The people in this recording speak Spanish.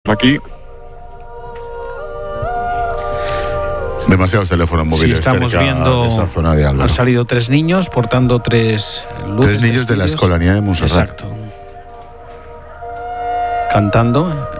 aquí. Demasiados teléfonos móviles. Sí, estamos cerca viendo, de esa zona de Álvaro. Han salido 3 niños portando 3 luces. 3 niños de la Escolanía de Montserrat. Exacto. Cantando